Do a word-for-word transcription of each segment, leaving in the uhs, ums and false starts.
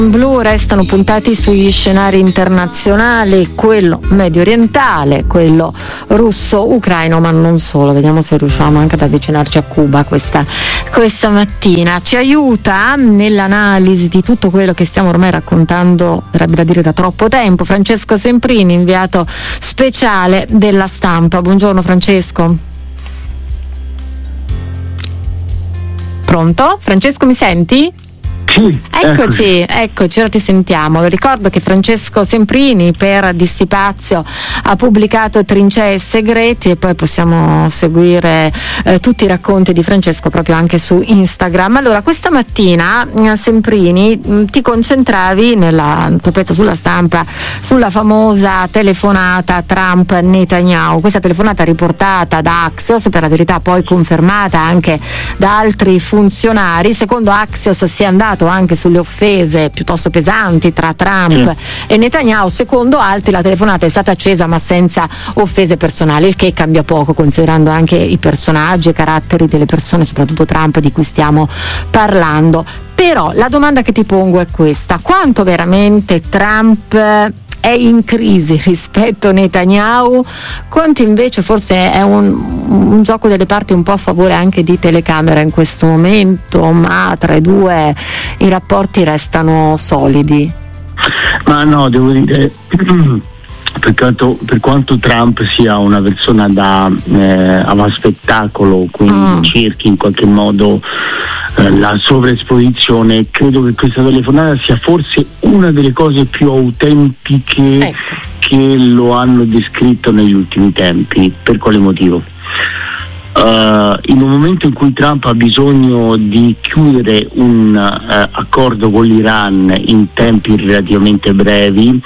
Blu restano puntati sugli scenari internazionali, quello medio orientale, quello russo-ucraino, ma non solo. Vediamo se riusciamo anche ad avvicinarci a Cuba questa, questa mattina. Ci aiuta nell'analisi di tutto quello che stiamo ormai raccontando, verrebbe da dire da troppo tempo, Francesco Semprini, inviato speciale della Stampa. Buongiorno Francesco. Pronto? Francesco, mi senti? Sì, eccoci, eccoci, ora ti sentiamo. Ricordo che Francesco Semprini per Dissipazio ha pubblicato Trincee e Segreti e poi possiamo seguire eh, tutti i racconti di Francesco proprio anche su Instagram. Allora, questa mattina eh, Semprini mh, ti concentravi nel tuo pezzo sulla Stampa sulla famosa telefonata Trump-Netanyahu, questa telefonata riportata da Axios, per la verità poi confermata anche da altri funzionari. Secondo Axios si è andato anche sulle offese piuttosto pesanti tra Trump mm. e Netanyahu. Secondo altri la telefonata è stata accesa ma senza offese personali, il che cambia poco considerando anche i personaggi e i caratteri delle persone, soprattutto Trump, di cui stiamo parlando. Però la domanda che ti pongo è questa: quanto veramente Trump è in crisi rispetto a Netanyahu, quanto invece forse è un, un gioco delle parti un po' a favore anche di telecamera in questo momento, ma tra i due i rapporti restano solidi? Ma no, devo dire, per quanto, per quanto Trump sia una persona da eh, avanspettacolo, quindi mm. cerchi in qualche modo eh, la sovraesposizione, credo che questa telefonata sia forse una delle cose più autentiche ecco. che lo hanno descritto negli ultimi tempi. Per quale motivo? Uh, in un momento in cui Trump ha bisogno di chiudere un uh, accordo con l'Iran in tempi relativamente brevi,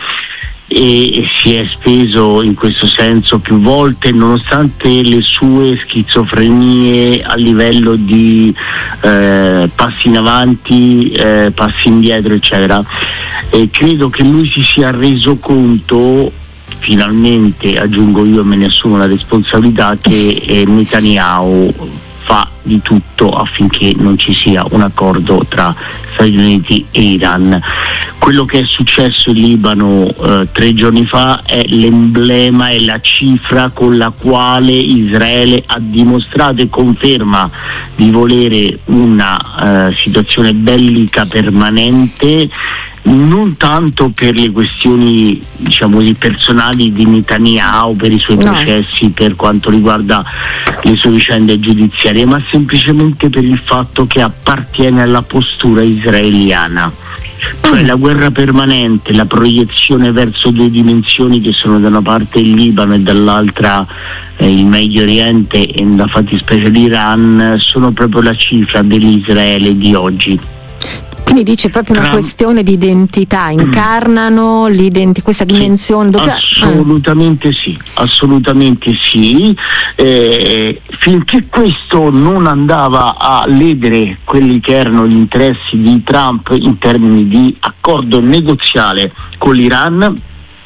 e si è speso in questo senso più volte, nonostante le sue schizofrenie a livello di eh, passi in avanti, eh, passi indietro, eccetera. E credo che lui si sia reso conto, finalmente, aggiungo io, me ne assumo la responsabilità, che eh, Netanyahu fa di tutto affinché non ci sia un accordo tra Stati Uniti e Iran. Quello che è successo in Libano eh, tre giorni fa è l'emblema e la cifra con la quale Israele ha dimostrato e conferma di volere una eh, situazione bellica permanente, non tanto per le questioni, diciamo così, personali di Netanyahu, per i suoi no. processi, per quanto riguarda le sue vicende giudiziarie, ma semplicemente per il fatto che appartiene alla postura israeliana. Cioè la guerra permanente, la proiezione verso due dimensioni che sono da una parte il Libano e dall'altra eh, il Medio Oriente e da fattispecie l'Iran, sono proprio la cifra dell'Israele di oggi. Quindi dice proprio una questione di identità, incarnano l'identi- questa dimensione sì, assolutamente sì, assolutamente sì. Eh, finché questo non andava a ledere quelli che erano gli interessi di Trump in termini di accordo negoziale con l'Iran,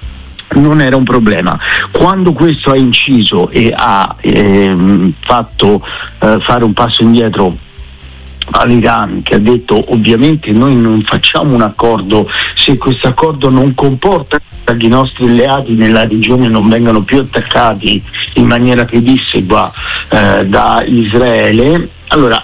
non era un problema. Quando questo ha inciso e ha eh, fatto eh, fare un passo indietro all'Iran, che ha detto ovviamente noi non facciamo un accordo se questo accordo non comporta che i nostri alleati nella regione non vengano più attaccati in maniera pedissequa eh, da Israele, allora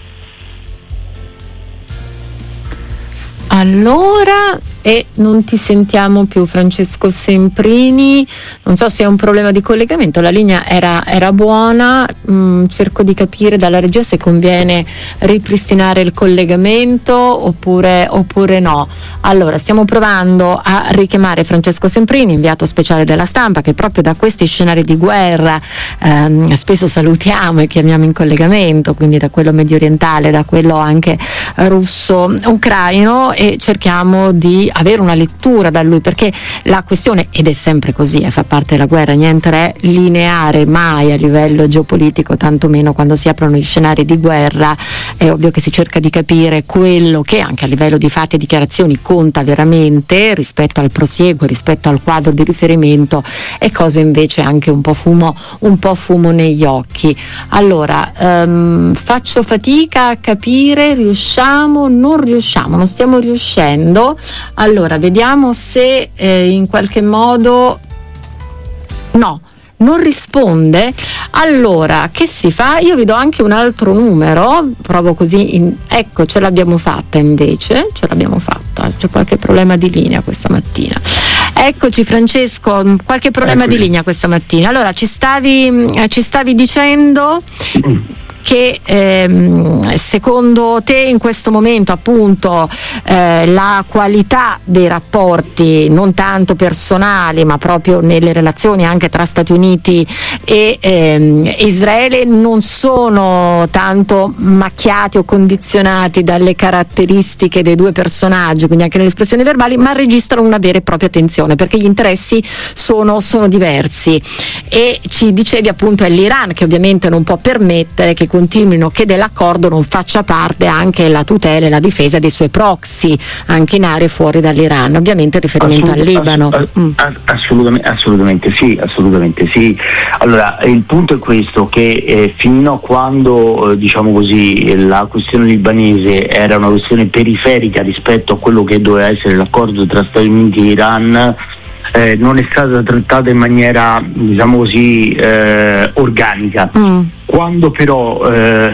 allora e non ti sentiamo più, Francesco Semprini. Non so se è un problema di collegamento, la linea era, era buona. Mm, cerco di capire dalla regia se conviene ripristinare il collegamento oppure, oppure no. Allora, stiamo provando a richiamare Francesco Semprini, inviato speciale della Stampa, che proprio da questi scenari di guerra ehm, spesso salutiamo e chiamiamo in collegamento, quindi da quello medio orientale, da quello anche russo-ucraino, e cerchiamo di avere una lettura da lui, perché la questione, ed è sempre così, eh, fa parte della guerra, niente è lineare mai a livello geopolitico, tantomeno quando si aprono gli scenari di guerra. È ovvio che si cerca di capire quello che anche a livello di fatti e dichiarazioni conta veramente rispetto al prosieguo, rispetto al quadro di riferimento, e cose invece anche un po' fumo, un po' fumo negli occhi. Allora, um, faccio fatica a capire, riusciamo, non riusciamo, non stiamo riuscendo. Allora, vediamo se eh, in qualche modo no, non risponde. Allora, che si fa? Io vi do anche un altro numero, provo così, in... ecco, ce l'abbiamo fatta invece, ce l'abbiamo fatta, c'è qualche problema di linea questa mattina. Eccoci Francesco, qualche problema Eccoci. di linea questa mattina. Allora, ci stavi, ci stavi dicendo che ehm, secondo te in questo momento appunto eh, la qualità dei rapporti, non tanto personali ma proprio nelle relazioni anche tra Stati Uniti e ehm, Israele, non sono tanto macchiati o condizionati dalle caratteristiche dei due personaggi, quindi anche nelle espressioni verbali, ma registrano una vera e propria tensione perché gli interessi sono, sono diversi. E ci dicevi appunto è l'Iran che ovviamente non può permettere che continuino, che dell'accordo non faccia parte anche la tutela e la difesa dei suoi proxy anche in aree fuori dall'Iran, ovviamente in riferimento Assolut- al Libano. Ass- mm. assolutamente, assolutamente sì, assolutamente sì. Allora, il punto è questo, che eh, fino a quando eh, diciamo così la questione libanese era una questione periferica rispetto a quello che doveva essere l'accordo tra Stati Uniti e Iran, Eh, non è stata trattata in maniera, diciamo così, eh, organica. Mm. Quando però eh,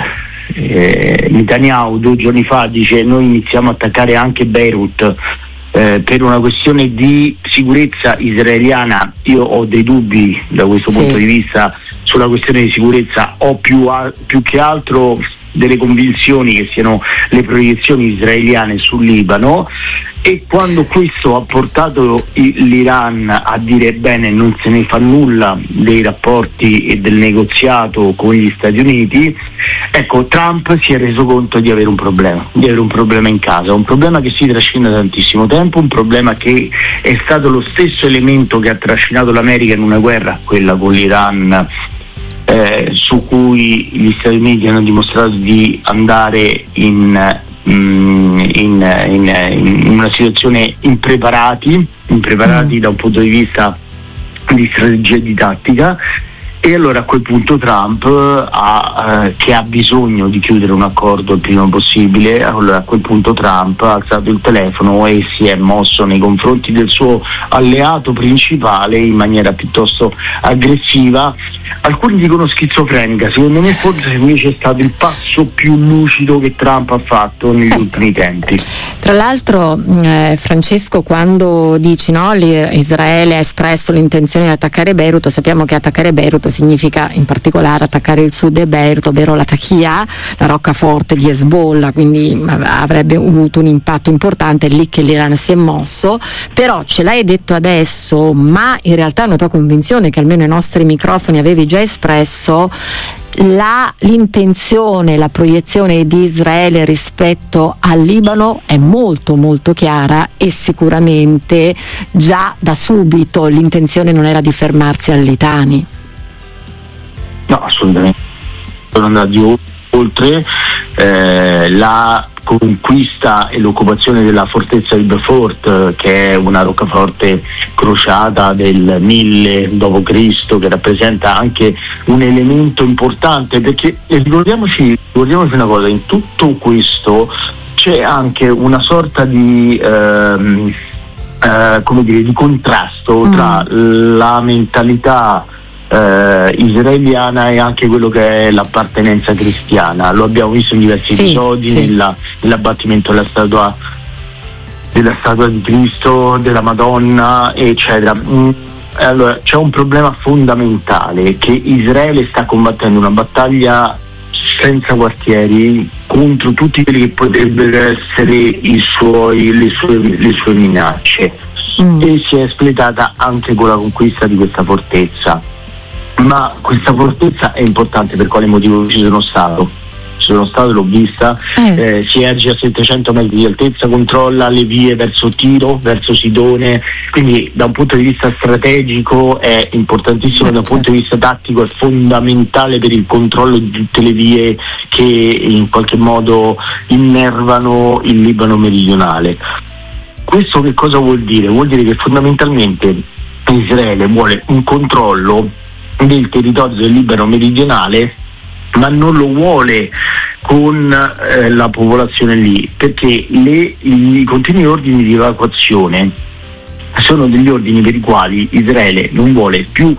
eh, Netanyahu due giorni fa dice noi iniziamo a attaccare anche Beirut eh, per una questione di sicurezza israeliana, io ho dei dubbi da questo sì. punto di vista sulla questione di sicurezza, ho più, a, più che altro delle convinzioni che siano le proiezioni israeliane sul Libano. E quando questo ha portato l'Iran a dire bene non se ne fa nulla dei rapporti e del negoziato con gli Stati Uniti, ecco, Trump si è reso conto di avere un problema, di avere un problema in casa, un problema che si trascina da tantissimo tempo, un problema che è stato lo stesso elemento che ha trascinato l'America in una guerra, quella con l'Iran, eh, su cui gli Stati Uniti hanno dimostrato di andare in In, in, in una situazione impreparati, impreparati mm. da un punto di vista di strategia e di tattica. E allora a quel punto Trump ha, eh, che ha bisogno di chiudere un accordo il prima possibile, allora a quel punto Trump ha alzato il telefono e si è mosso nei confronti del suo alleato principale in maniera piuttosto aggressiva. Alcuni dicono schizofrenica, secondo me forse invece è stato il passo più lucido che Trump ha fatto negli ecco. ultimi tempi. Tra l'altro eh, Francesco, quando dici no, Israele ha espresso l'intenzione di attaccare Beirut, sappiamo che attaccare Beirut significa in particolare attaccare il sud di Beirut, ovvero la Taqiyya, la roccaforte di Hezbollah, quindi avrebbe avuto un impatto importante, è lì che l'Iran si è mosso. Però ce l'hai detto adesso, ma in realtà è una tua convinzione che almeno ai nostri microfoni avevi già espresso, La, l'intenzione, la proiezione di Israele rispetto al Libano è molto molto chiara e sicuramente già da subito l'intenzione non era di fermarsi al Litani. No, assolutamente. Sono andati oltre eh, la conquista e l'occupazione della fortezza di Beaufort, che è una roccaforte crociata del mille dopo Cristo, che rappresenta anche un elemento importante, perché ricordiamoci, ricordiamoci una cosa, in tutto questo c'è anche una sorta di ehm, eh, come dire, di contrasto mm. tra la mentalità Uh, israeliana e anche quello che è l'appartenenza cristiana. Lo abbiamo visto in diversi sì, episodi, sì. Nella, nell'abbattimento della statua della statua di Cristo, della Madonna, eccetera. Mm, allora c'è un problema fondamentale, che Israele sta combattendo una battaglia senza quartieri contro tutti quelli che potrebbero essere i suoi, le, sue, le sue minacce mm. e si è espletata anche con la conquista di questa fortezza. Ma questa fortezza è importante per quale motivo ci sono stato? sono stato, l'ho vista, eh. Eh, si erge a settecento metri di altezza, controlla le vie verso Tiro, verso Sidone, quindi da un punto di vista strategico è importantissimo, da un punto di vista tattico è fondamentale per il controllo di tutte le vie che in qualche modo innervano il Libano meridionale. Questo che cosa vuol dire? Vuol dire che fondamentalmente Israele vuole un controllo del territorio del Libano meridionale, ma non lo vuole con eh, la popolazione lì, perché le, i continui ordini di evacuazione sono degli ordini per i quali Israele non vuole più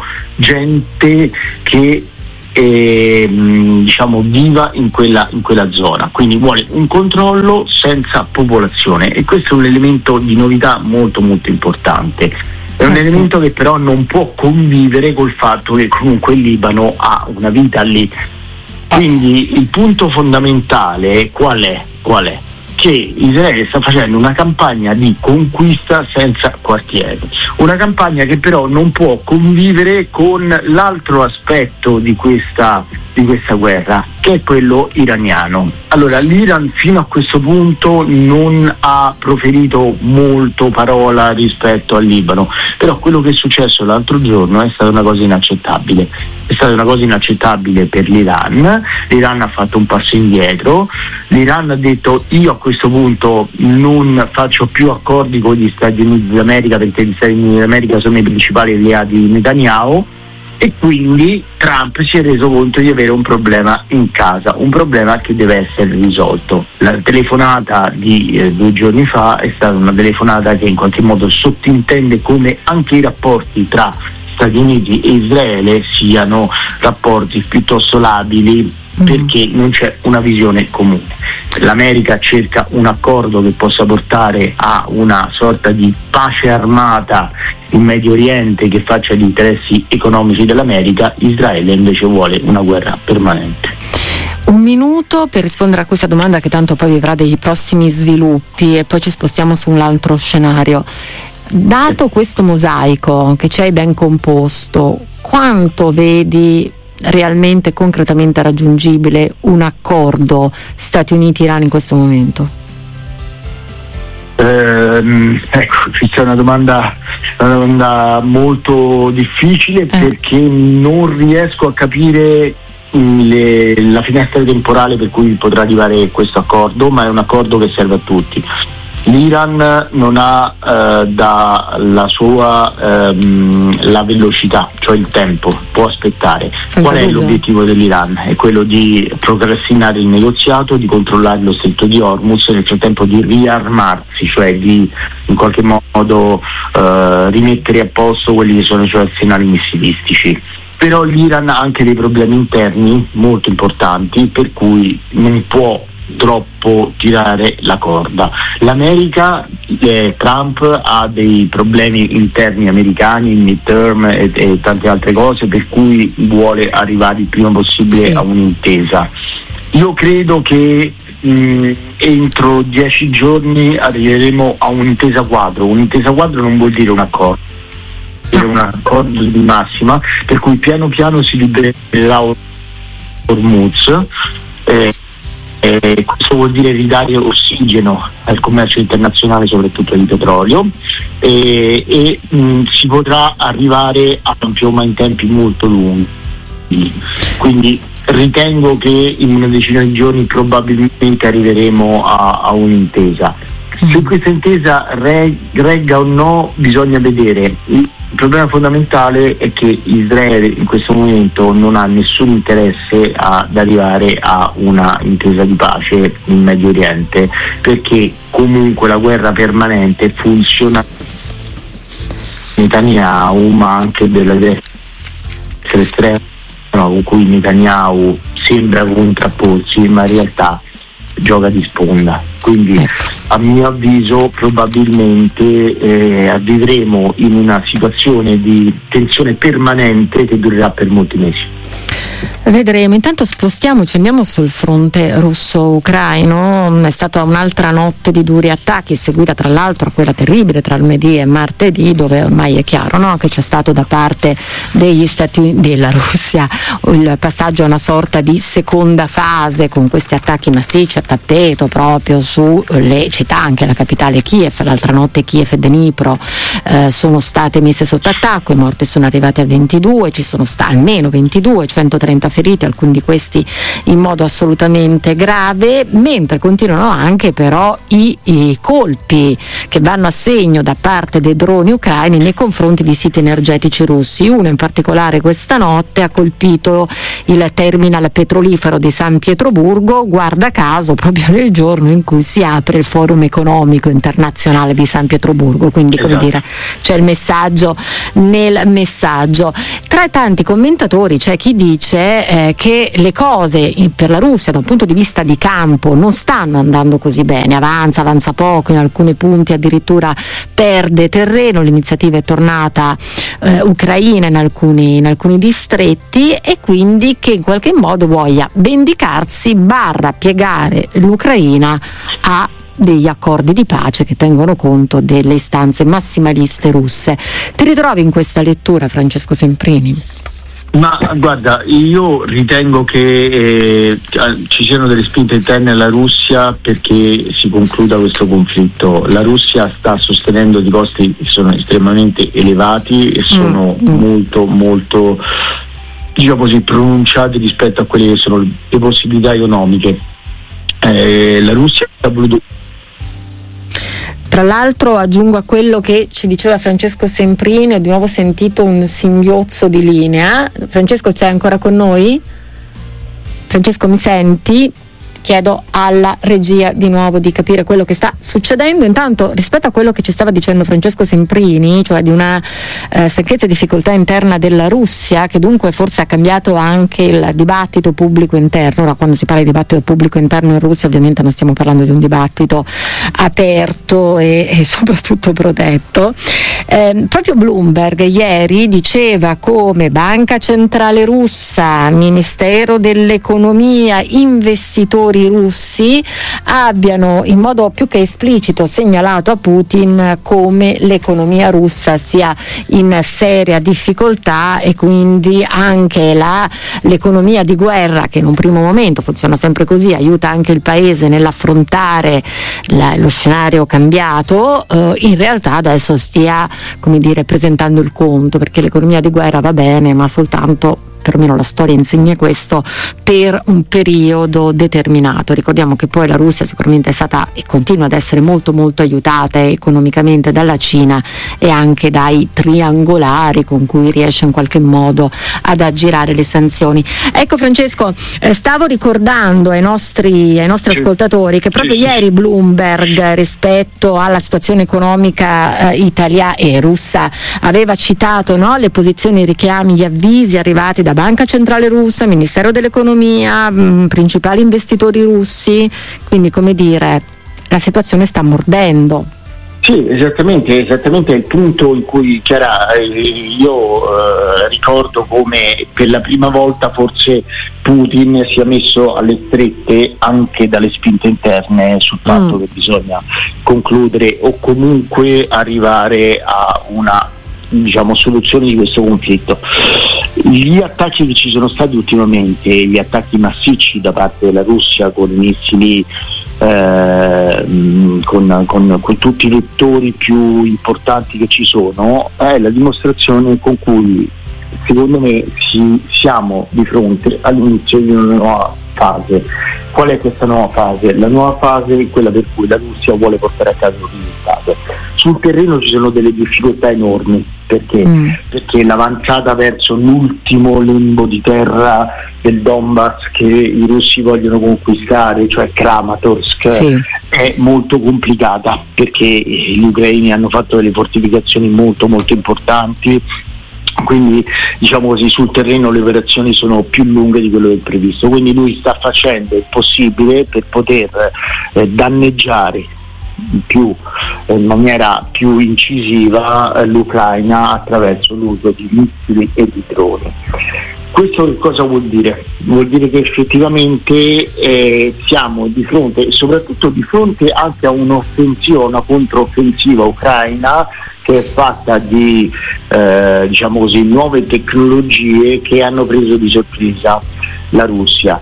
gente che eh, diciamo viva in quella, in quella zona, quindi vuole un controllo senza popolazione, e questo è un elemento di novità molto molto importante. È un elemento che però non può convivere col fatto che comunque il Libano ha una vita lì. Quindi il punto fondamentale qual è? Qual è? Che Israele sta facendo una campagna di conquista senza quartiere, una campagna che però non può convivere con l'altro aspetto di questa, di questa guerra, che è quello iraniano. Allora, l'Iran fino a questo punto non ha proferito molto parola rispetto al Libano, però quello che è successo l'altro giorno è stata una cosa inaccettabile. È stata una cosa inaccettabile per l'Iran. L'Iran ha fatto un passo indietro, l'Iran ha detto: io a questo punto non faccio più accordi con gli Stati Uniti d'America, perché gli Stati Uniti d'America sono i principali alleati di Netanyahu, e quindi Trump si è reso conto di avere un problema in casa, un problema che deve essere risolto. La telefonata di eh, due giorni fa è stata una telefonata che in qualche modo sottintende come anche i rapporti tra Stati Uniti e Israele siano rapporti piuttosto labili, perché non c'è una visione comune. L'America cerca un accordo che possa portare a una sorta di pace armata in Medio Oriente che faccia gli interessi economici dell'America. Israele invece vuole una guerra permanente. Un minuto per rispondere a questa domanda, che tanto poi vivrà dei prossimi sviluppi, e poi ci spostiamo su un altro scenario. Dato questo mosaico che ci hai ben composto, quanto vedi realmente concretamente raggiungibile un accordo Stati Uniti-Iran in questo momento? Ehm, ecco, questa è una domanda, una domanda molto difficile, eh. perché non riesco a capire le, la finestra temporale per cui potrà arrivare questo accordo, ma è un accordo che serve a tutti. L'Iran non ha eh, dalla sua ehm, la velocità, cioè il tempo, può aspettare. Qual è l'obiettivo dell'Iran? È quello di procrastinare il negoziato, di controllare lo stretto di Hormuz e nel frattempo di riarmarsi, cioè di in qualche modo eh, rimettere a posto quelli che sono i suoi arsenali missilistici. Però l'Iran ha anche dei problemi interni molto importanti, per cui non può troppo tirare la corda. L'America, eh, Trump ha dei problemi interni americani, il midterm e, e tante altre cose, per cui vuole arrivare il prima possibile sì. a un'intesa. Io credo che mh, entro dieci giorni arriveremo a un'intesa quadro. Un'intesa quadro non vuol dire un accordo, è un accordo di massima, per cui piano piano si libererà Hormuz. Eh, Eh, questo vuol dire ridare ossigeno al commercio internazionale, soprattutto di petrolio, eh, e mh, si potrà arrivare a un pioma in tempi molto lunghi. Quindi ritengo che in una decina di giorni probabilmente arriveremo a, a un'intesa. Se questa intesa reg- regga o no bisogna vedere. Il problema fondamentale è che Israele in questo momento non ha nessun interesse ad arrivare a una intesa di pace in Medio Oriente, perché comunque la guerra permanente funziona Netanyahu, ma anche della destra estrema con cui Netanyahu sembra contrapporsi, ma in realtà gioca di sponda. Quindi a mio avviso probabilmente eh, vivremo in una situazione di tensione permanente che durerà per molti mesi. Vedremo. Intanto spostiamoci, andiamo sul fronte russo-ucraino. È stata un'altra notte di duri attacchi, seguita tra l'altro a quella terribile tra lunedì e martedì, dove ormai è chiaro, no? Che c'è stato da parte degli Stati Uniti, della Russia, il passaggio a una sorta di seconda fase, con questi attacchi massicci a tappeto proprio sulle città, anche la capitale Kiev. L'altra notte Kiev e Dnipro eh, sono state messe sotto attacco, i morti sono arrivati a ventidue, ci sono stati almeno ventidue, centotrenta feriti, alcuni di questi in modo assolutamente grave, mentre continuano anche però i, i colpi che vanno a segno da parte dei droni ucraini nei confronti di siti energetici russi. Uno in particolare questa notte ha colpito il terminal petrolifero di San Pietroburgo, guarda caso proprio nel giorno in cui si apre il forum economico internazionale di San Pietroburgo, quindi come esatto. dire, c'è il messaggio nel messaggio. Tra i tanti commentatori c'è chi dice eh, che le cose per la Russia da un punto di vista di campo non stanno andando così bene, avanza, avanza poco, in alcuni punti addirittura perde terreno, l'iniziativa è tornata eh, ucraina in alcuni, in alcuni distretti, e quindi che in qualche modo voglia vendicarsi barra piegare l'Ucraina a degli accordi di pace che tengono conto delle istanze massimaliste russe. Ti ritrovi in questa lettura, Francesco Semprini? Ma guarda, io ritengo che eh, ci siano delle spinte interne alla Russia perché si concluda questo conflitto. La Russia sta sostenendo dei costi che sono estremamente elevati e sono mm. molto molto diciamo così pronunciati rispetto a quelle che sono le possibilità economiche. Eh, la Russia ha voluto. Tra l'altro aggiungo a quello che ci diceva Francesco Semprini, ho di nuovo sentito un singhiozzo di linea. Francesco, c'è ancora con noi? Francesco, mi senti? Chiedo alla regia di nuovo di capire quello che sta succedendo. Intanto, rispetto a quello che ci stava dicendo Francesco Semprini, cioè di una eh, secchezza e difficoltà interna della Russia, che dunque forse ha cambiato anche il dibattito pubblico interno. Ora, quando si parla di dibattito pubblico interno in Russia, ovviamente non stiamo parlando di un dibattito aperto e, e soprattutto protetto. Eh, proprio Bloomberg ieri diceva come Banca Centrale Russa, Ministero dell'Economia, investitori russi abbiano in modo più che esplicito segnalato a Putin come l'economia russa sia in seria difficoltà, e quindi anche la, l'economia di guerra, che in un primo momento funziona sempre così, aiuta anche il paese nell'affrontare la, lo scenario cambiato, eh, in realtà adesso stia, come dire, presentando il conto, perché l'economia di guerra va bene, ma soltanto, perlomeno la storia insegna questo, per un periodo determinato. Ricordiamo che poi la Russia sicuramente è stata e continua ad essere molto molto aiutata economicamente dalla Cina e anche dai triangolari con cui riesce in qualche modo ad aggirare le sanzioni. Ecco Francesco, eh, stavo ricordando ai nostri, ai nostri ascoltatori che proprio ieri Bloomberg, rispetto alla situazione economica eh, italiana e russa, aveva citato, no, le posizioni, i richiami, gli avvisi arrivati da Banca Centrale Russa, Ministero dell'Economia, mh, principali investitori russi, quindi come dire, la situazione sta mordendo. Sì, esattamente, esattamente il punto in cui c'era, io eh, ricordo come per la prima volta forse Putin sia messo alle strette anche dalle spinte interne sul fatto mm. che bisogna concludere o comunque arrivare a una, diciamo, soluzione di questo conflitto. Gli attacchi che ci sono stati ultimamente, gli attacchi massicci da parte della Russia con i missili, eh, con, con, con tutti i vettori più importanti che ci sono, è la dimostrazione con cui secondo me si, siamo di fronte all'inizio di una nuova fase. Qual è questa nuova fase? La nuova fase è quella per cui la Russia vuole portare a casa il risultato. Sul terreno ci sono delle difficoltà enormi, perché? Mm. Perché l'avanzata verso l'ultimo lembo di terra del Donbass che i russi vogliono conquistare, cioè Kramatorsk, sì, è molto complicata, perché gli ucraini hanno fatto delle fortificazioni molto molto importanti. Quindi, diciamo così, sul terreno le operazioni sono più lunghe di quello del previsto, quindi lui sta facendo il possibile per poter eh, danneggiare più, eh, in maniera più incisiva eh, l'Ucraina attraverso l'uso di missili e di droni. Questo che cosa vuol dire? Vuol dire che effettivamente eh, siamo di fronte, e soprattutto di fronte anche a un'offensiva, una controffensiva ucraina che è fatta di eh, diciamo così, nuove tecnologie che hanno preso di sorpresa la Russia.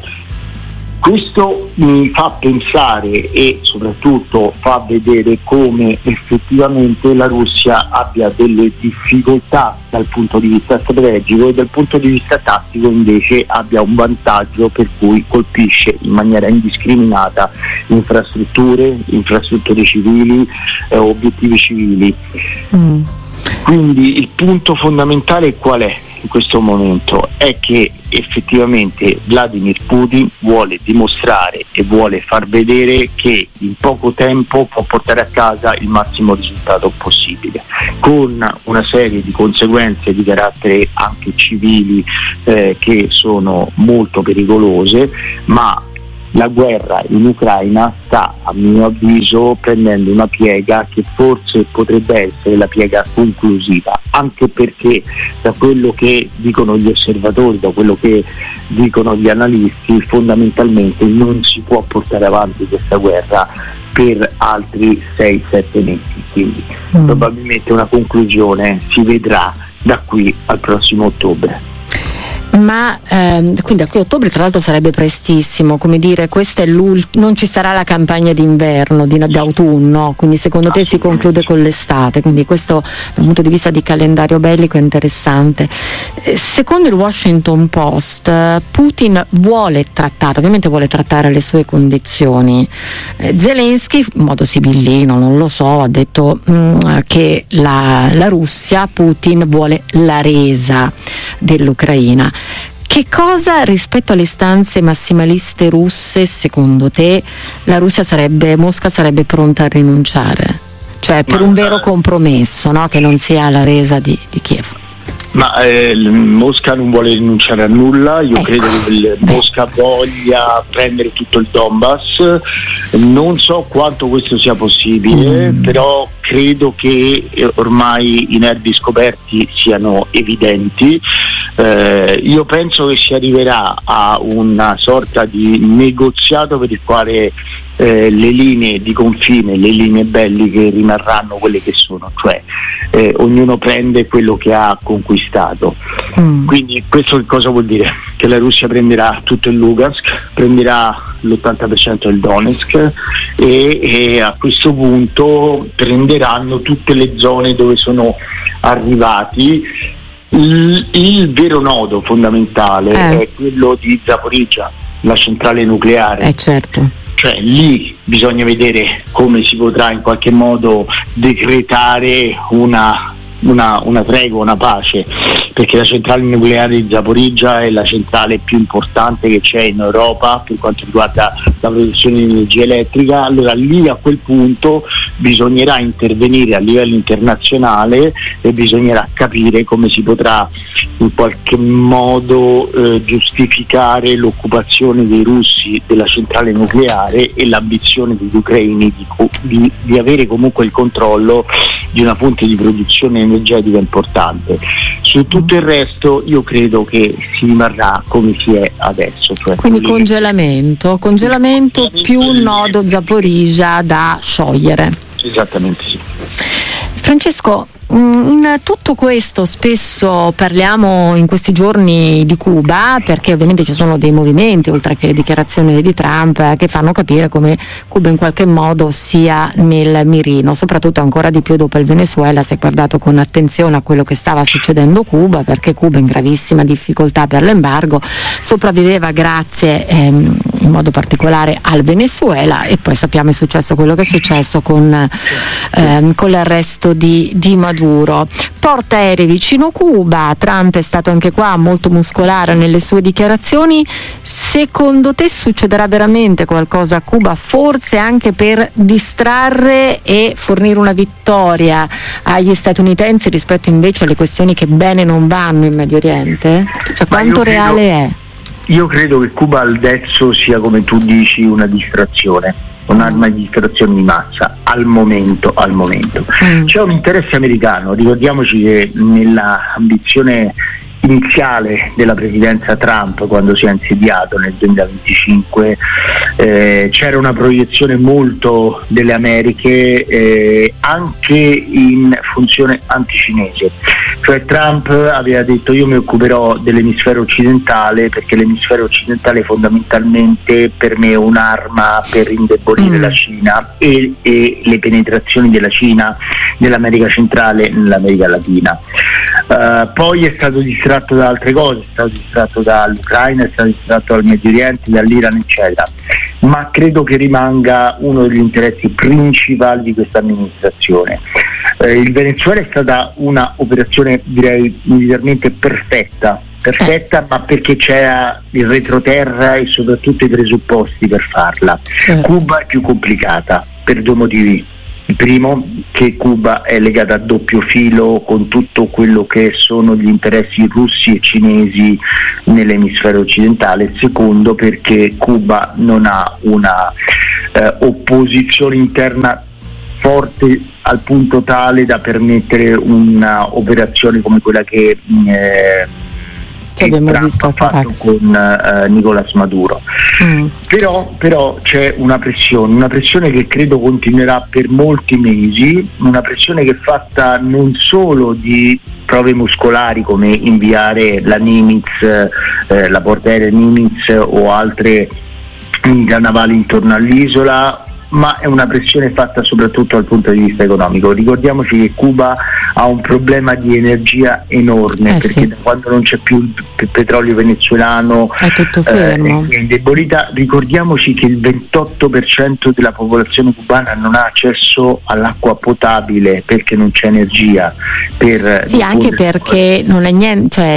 Questo mi fa pensare e soprattutto fa vedere come effettivamente la Russia abbia delle difficoltà dal punto di vista strategico e dal punto di vista tattico invece abbia un vantaggio, per cui colpisce in maniera indiscriminata infrastrutture, infrastrutture civili, eh, obiettivi civili. Mm. Quindi il punto fondamentale qual è in questo momento? È che effettivamente Vladimir Putin vuole dimostrare e vuole far vedere che in poco tempo può portare a casa il massimo risultato possibile, con una serie di conseguenze di carattere anche civili eh, che sono molto pericolose, ma la guerra in Ucraina sta, a mio avviso, prendendo una piega che forse potrebbe essere la piega conclusiva, anche perché da quello che dicono gli osservatori, da quello che dicono gli analisti, fondamentalmente non si può portare avanti questa guerra per altri sei sette mesi, quindi mm. probabilmente una conclusione si vedrà da qui al prossimo ottobre. Ma ehm, quindi a qui ottobre tra l'altro sarebbe prestissimo, come dire, questa è non ci sarà la campagna d'inverno, di, d'autunno, quindi secondo te si conclude con l'estate, quindi questo dal punto di vista di calendario bellico è interessante. Eh, secondo il Washington Post Putin vuole trattare, ovviamente vuole trattare le sue condizioni. eh, Zelensky in modo sibillino, non lo so, ha detto mh, che la, la Russia, Putin vuole la resa dell'Ucraina. Che cosa rispetto alle istanze massimaliste russe secondo te la Russia sarebbe, Mosca sarebbe pronta a rinunciare? Cioè per un vero compromesso, no? Che non sia la resa di, di Kiev. Ma eh, Mosca non vuole rinunciare a nulla, io ecco. credo che il Mosca voglia prendere tutto il Donbass, non so quanto questo sia possibile, mm. però credo che eh, ormai i nervi scoperti siano evidenti. Eh, io penso che si arriverà a una sorta di negoziato per il quale eh, le linee di confine, le linee belliche rimarranno quelle che sono, cioè eh, ognuno prende quello che ha conquistato. Mm. Quindi questo che cosa vuol dire? Che la Russia prenderà tutto il Lugansk, prenderà l'ottanta per cento del Donetsk e, e a questo punto prenderanno tutte le zone dove sono arrivati. Il, il vero nodo fondamentale eh. è quello di Zaporizhzhia, la centrale nucleare. Eh certo. Cioè lì bisogna vedere come si potrà in qualche modo decretare una, una, una tregua, una pace, perché la centrale nucleare di Zaporizhzhia è la centrale più importante che c'è in Europa per quanto riguarda la produzione di energia elettrica. Allora lì a quel punto bisognerà intervenire a livello internazionale e bisognerà capire come si potrà in qualche modo eh, giustificare l'occupazione dei russi della centrale nucleare e l'ambizione degli ucraini di, di, di avere comunque il controllo di una fonte di produzione energetica importante. Su tutto il resto io credo che si rimarrà come si è adesso. Cioè quindi congelamento, congelamento più un nodo Zaporizhzhia da sciogliere. Esattamente sì. Francesco, in tutto questo spesso parliamo in questi giorni di Cuba, perché ovviamente ci sono dei movimenti, oltre che le dichiarazioni di Trump, che fanno capire come Cuba in qualche modo sia nel mirino, soprattutto ancora di più dopo il Venezuela. Si è guardato con attenzione a quello che stava succedendo a Cuba, perché Cuba è in gravissima difficoltà per l'embargo, sopravviveva grazie ehm, in modo particolare al Venezuela, e poi sappiamo è successo quello che è successo con, ehm, con l'arresto di, di Maduro. Porta aerei vicino Cuba, Trump è stato anche qua molto muscolare nelle sue dichiarazioni. Secondo te succederà veramente qualcosa a Cuba, forse anche per distrarre e fornire una vittoria agli statunitensi rispetto invece alle questioni che bene non vanno in Medio Oriente? Cioè quanto reale è? Io credo che Cuba adesso sia, come tu dici, una distrazione, un'arma di distrazione di massa al momento, al momento. Mm. C'è un interesse americano, ricordiamoci che nella ambizione iniziale della presidenza Trump, quando si è insediato nel duemilaventicinque, eh, c'era una proiezione molto delle Americhe eh, anche in funzione anticinese, cioè Trump aveva detto: io mi occuperò dell'emisfero occidentale perché l'emisfero occidentale fondamentalmente per me è un'arma per indebolire mm. la Cina e, e le penetrazioni della Cina nell'America centrale e nell'America Latina. Uh, poi è stato distratto da altre cose, è stato distratto dall'Ucraina, è stato distratto dal Medio Oriente, dall'Iran eccetera, ma credo che rimanga uno degli interessi principali di questa amministrazione. Uh, il Venezuela è stata una operazione, direi, militarmente perfetta perfetta ma perché c'era il retroterra e soprattutto i presupposti per farla. Certo. Cuba è più complicata per due motivi. Il primo, che Cuba è legata a doppio filo con tutto quello che sono gli interessi russi e cinesi nell'emisfero occidentale. Il secondo, perché Cuba non ha una eh, opposizione interna forte al punto tale da permettere un'operazione come quella che eh, che abbiamo Trump visto ha fatto con uh, Nicolás Maduro. Mm. Però, però c'è una pressione, una pressione che credo continuerà per molti mesi, una pressione che è fatta non solo di prove muscolari come inviare la Nimitz, eh, la portaerei Nimitz o altre unità navali intorno all'isola, ma è una pressione fatta soprattutto dal punto di vista economico. Ricordiamoci che Cuba ha un problema di energia enorme, eh perché sì. da quando non c'è più il petrolio venezuelano è tutto fermo, eh, è indebolita. Ricordiamoci che il ventotto per cento della popolazione cubana non ha accesso all'acqua potabile perché non c'è energia. Per sì, anche perché non è niente, cioè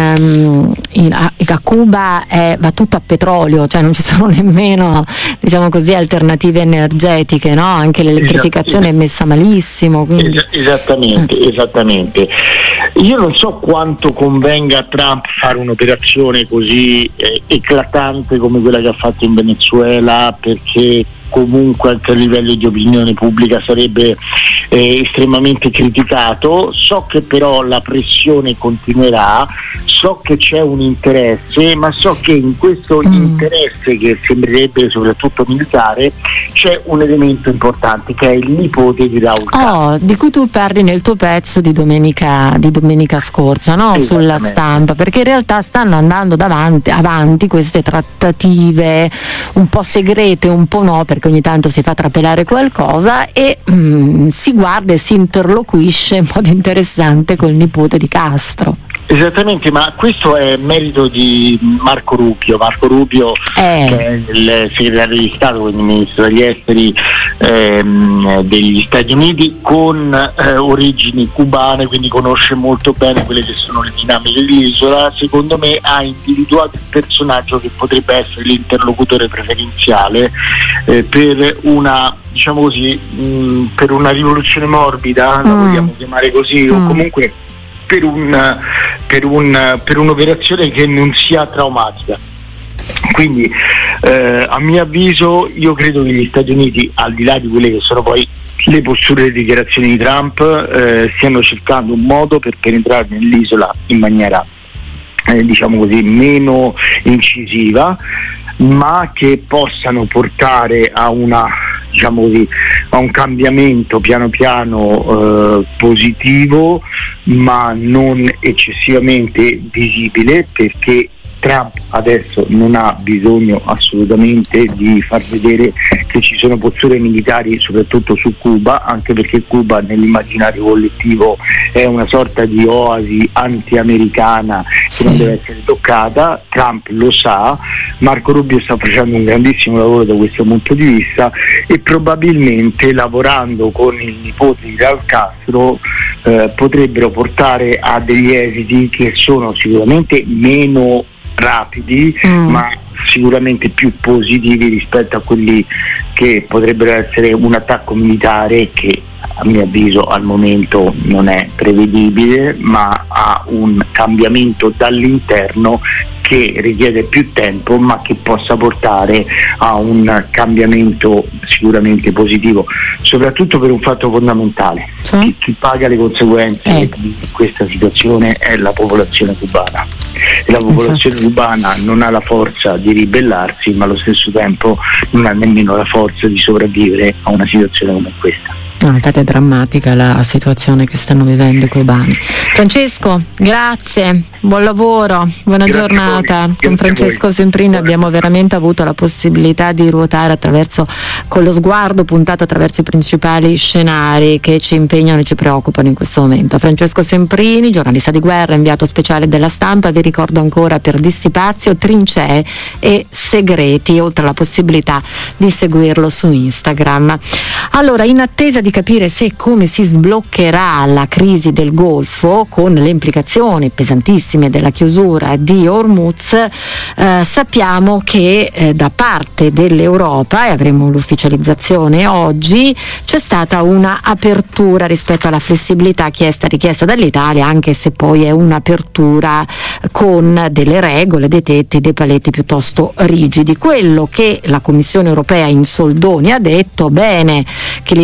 in, in, a, a Cuba è, va tutto a petrolio, cioè non ci sono nemmeno, diciamo così, alternative energetiche. energetiche, no? Anche l'elettrificazione Esat- è messa malissimo. Quindi... Es- esattamente, eh. esattamente. Io non so quanto convenga a Trump fare un'operazione così eh, eclatante come quella che ha fatto in Venezuela, perché comunque anche a livello di opinione pubblica sarebbe eh, estremamente criticato. So che però la pressione continuerà, so che c'è un interesse, ma so che in questo mm. interesse, che sembrerebbe soprattutto militare, c'è un elemento importante che è il nipote di Raul Castro. Oh, di cui tu parli nel tuo pezzo di domenica, di domenica scorsa, no? Sulla Stampa, perché in realtà stanno andando davanti, avanti queste trattative un po' segrete, un po' no, perché ogni tanto si fa trapelare qualcosa e mm, si guarda e si interloquisce in modo interessante col nipote di Castro. Esattamente, ma questo è merito di Marco Rubio, Marco Rubio eh. che è il segretario di Stato, quindi ministro degli esteri ehm, degli Stati Uniti, con eh, origini cubane, quindi conosce molto bene quelle che sono le dinamiche dell'isola. Secondo me ha individuato il personaggio che potrebbe essere l'interlocutore preferenziale eh, per una, diciamo così, mh, per una rivoluzione morbida, mm. la vogliamo chiamare così, mm. o comunque per, un, per, un, per un'operazione che non sia traumatica. Quindi eh, a mio avviso io credo che gli Stati Uniti, al di là di quelle che sono poi le posture e le dichiarazioni di Trump, eh, stiano cercando un modo per penetrare nell'isola in maniera eh, diciamo così meno incisiva, ma che possano portare a una, diciamo così, a un cambiamento piano piano eh, positivo, ma non eccessivamente visibile, perché Trump adesso non ha bisogno assolutamente di far vedere che ci sono posture militari soprattutto su Cuba, anche perché Cuba nell'immaginario collettivo è una sorta di oasi anti-americana che sì. non deve essere toccata. Trump lo sa, Marco Rubio sta facendo un grandissimo lavoro da questo punto di vista e probabilmente lavorando con il nipote di Raul Castro eh, potrebbero portare a degli esiti che sono sicuramente meno rapidi mm. ma sicuramente più positivi rispetto a quelli che potrebbero essere un attacco militare, che a mio avviso al momento non è prevedibile, ma ha un cambiamento dall'interno che che richiede più tempo, ma che possa portare a un cambiamento sicuramente positivo, soprattutto per un fatto fondamentale. Sì. Chi, chi paga le conseguenze eh. di questa situazione è la popolazione cubana, e la popolazione esatto. cubana non ha la forza di ribellarsi, ma allo stesso tempo non ha nemmeno la forza di sopravvivere a una situazione come questa. No, infatti è drammatica la situazione che stanno vivendo i cubani. Francesco, grazie, buon lavoro, buona grazie giornata. Con Francesco Semprini abbiamo veramente avuto la possibilità di ruotare attraverso, con lo sguardo puntato attraverso i principali scenari che ci impegnano e ci preoccupano in questo momento. Francesco Semprini, giornalista di guerra, inviato speciale della Stampa, vi ricordo ancora per Dissipazio, Trincee e Segreti, oltre alla possibilità di seguirlo su Instagram. Allora, in attesa di capire se e come si sbloccherà la crisi del Golfo con le implicazioni pesantissime della chiusura di Hormuz, eh, sappiamo che eh, da parte dell'Europa, e avremo l'ufficializzazione oggi, c'è stata una apertura rispetto alla flessibilità chiesta e richiesta dall'Italia, anche se poi è un'apertura con delle regole, dei tetti, dei paletti piuttosto rigidi. Quello che la Commissione europea in soldoni ha detto, bene, che